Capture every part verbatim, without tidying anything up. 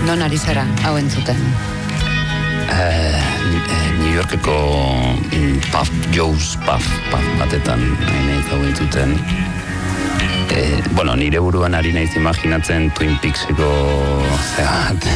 Non ari zara, hau entzuten? Uh, New Yorkeko puff, Joe's puff, puff batetan nahi nahi hau entzuten. Eh, bueno, nire buruan ari naiz imaginatzen Twin Peakseko zehat,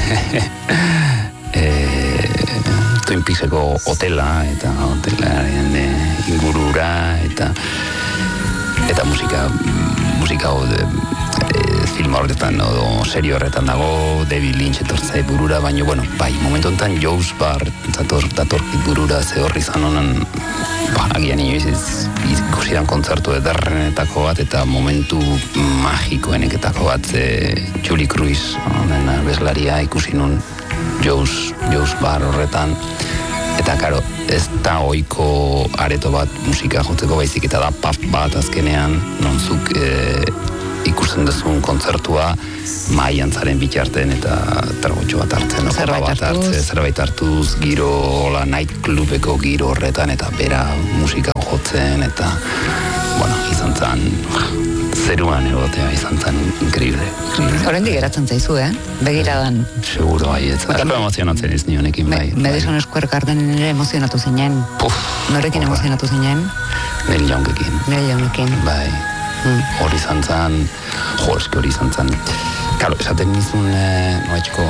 eh, Twin Peakseko hotela eta hotelaren eh, ingurura eta eta musika musika de, eh, film horretan edo serio horretan dago, David Lynch etortzai burura, baina bueno, bai, momentu honetan Joe's Bar dator, datorkit burura ze horri izan honan, ba, agian inoiz ikusiran kontzertu ederrenetako bat eta momentu magikoeneketako bat ze Julie Cruz, dena bezlaria ikusi nun Joe's, Joe's Bar horretan. Eta, karo, ez da oiko areto bat musika jotzeko baizik eta da puff bat azkenean, nonzuk e, ikusten duzun kontzertua maian zaren bitarten eta tergotxo bat hartzen, zerbait bat hartuz. hartze, zerbait hartuz, giro, la nightclubeko giro horretan eta bera musika jotzen eta, bueno, izan zan, zeruan egotea izan zen increíble. Horrendik geratzen zaizu, eh? Begiradan. Seguro, bai, ez. Asko emozionatzen ez nionekin, bai. Madison Square Gardenen ere emozionatu zinen. Puf. Norekin emozionatu zinen? Neil Youngekin. Neil Youngekin. Bai. Hori izan zen, jo, eski hori izan zen. Karo, esaten nizun, eh, noetxeko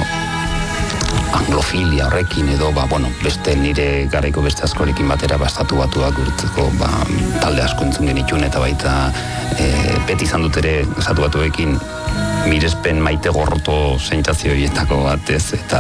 anglofilia horrekin edo, ba, bueno, beste nire garaiko beste askorekin batera bastatu batuak urtzeko, ba, talde asko entzun genitun eta baita e, beti izan dut ere estatu batuekin mirespen maite gorroto sentsazioietako bat ez, eta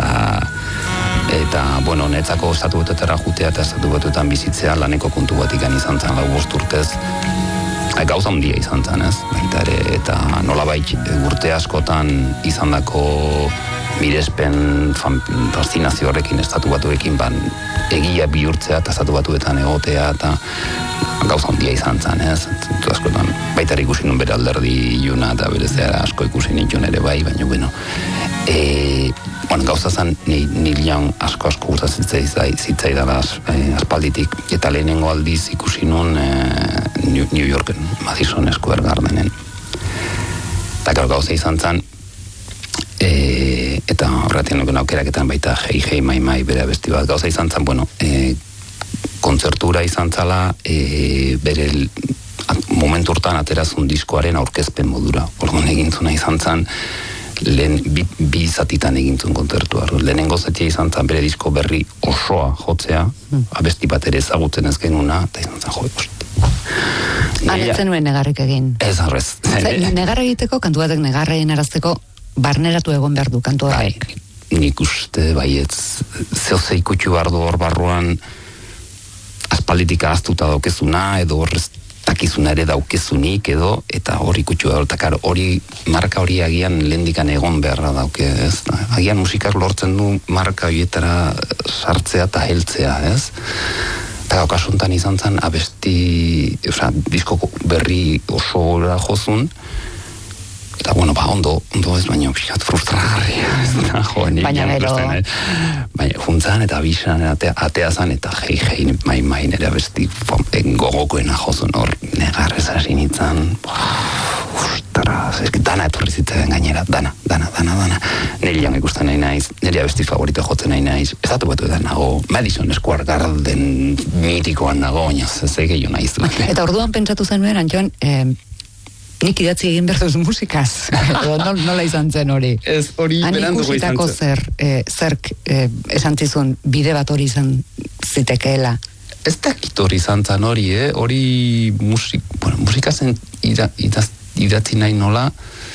eta, bueno, netzako estatu batuetara jutea eta estatu batuetan bizitzea laneko kontu batikan izan zen, lau bost urtez gauza handia izan zen, ez, baita ere, eta nolabait urte askotan izandako mirespen fascinazio horrekin estatu batuekin ban egia bihurtzea eta estatu batuetan egotea eta gauza handia izan zen, ez? Zentu askotan baita ikusi nun bere alderdi iluna eta bere zehara asko ikusi nituen ere bai, baina bueno. E, bueno, gauza zen Neil Young asko asko gustatzen zitzaidala eh, aspalditik eta lehenengo aldiz ikusi nun eh, New, New Yorken, Madison Square Gardenen. Eta gero gauza izan zen E, eta horretin nuken aukeraketan baita Hey Hey Mai Mai bere abesti bat gauza izan zen, bueno, e, kontzertura izan zala e, bere momentu urtan aterazun diskoaren aurkezpen modura. Orduan egintzuna izan zen lehen bi, bi zatitan egintzun kontzertua. Lehenengo zatia izan zen bere disko berri osoa jotzea, mm. abesti bat ere ezagutzen ez genuna, eta izan zen jo, hosti. Anetzen nuen negarrik egin. Ez arrez. Negarra egiteko, kantu batek negarrein arazteko, barneratu egon behar du kantu horrek. Bai, nik uste baietz zehose ikutxu behar du hor barruan aspalditik ahaztuta daukezuna edo horrez takizuna ere daukezunik edo eta hori ikutxu behar eta karo, hori marka hori agian lehendikan egon beharra dauke, ez? Agian musikak lortzen du marka horietara sartzea eta heltzea, ez? Eta kasuntan izan zen abesti, oza, disko berri oso gora jozun. Eta, bueno, ba, ondo, ondo ez, baina pixat frustragarria, ez da, joan, baina gero... Baina, juntzan, eta bisan, atea, atea zan, eta hei, hei, mai, mai, nire abesti gogokoena jozun, hor, negarrez hasi nintzen, ustaraz, ez, dana etorri zitzen gainera, dana, dana, dana, dana, nire jango ikusten nahi naiz, nire abesti favorito jotzen nahi naiz, ez datu batu edan nago, Madison Square Garden mitikoan nago, baina ez egin nahiz du. Eta orduan pentsatu zenuen, Antxon, eh, nik idatzi egin behar duz musikaz. Nol, nola izan zen hori? Ez hori berandugu izan zen. zer, eh, zerk eh, esan zizun bide bat hori izan zitekeela? Ez dakit hori izan zen hori, eh? Hori musik, bueno, musikazen ira, idaz, idatzi nahi nola.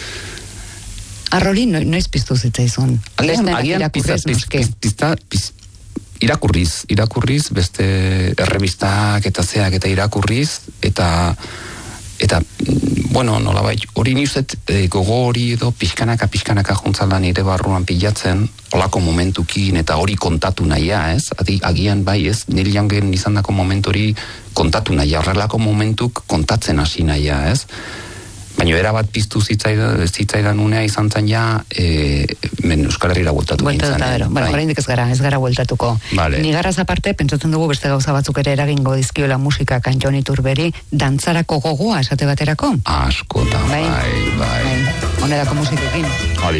Arrori no, noiz piztu zitzaizun? Agian, agian pizta, pizta, pizta, irakurriz, irakurriz, beste errebistak eta zeak eta irakurriz, eta eta, bueno, nolabait, hori nizet e, gogo hori edo pixkanaka, pixkanaka juntzala nire barruan pilatzen, olako momentukin eta hori kontatu nahia, ez? Adi, agian bai, ez? Neil Youngen izan dako momentu hori kontatu nahia, horrelako momentuk kontatzen hasi nahia, ez? Baina erabat piztu zitzaidan, zitzaidan unea izan zen ja, e, men Euskal Herriera bueltatu gintzen. Bueltatu eta bueno, oraindik ez gara, ez gara bueltatuko. Vale. Nigarraz aparte, pentsatzen dugu beste gauza batzuk ere eragingo dizkiola musika Antxon Iturberi, dantzarako gogoa esate baterako? Asko eta bai, bai. bai. Onerako musikekin.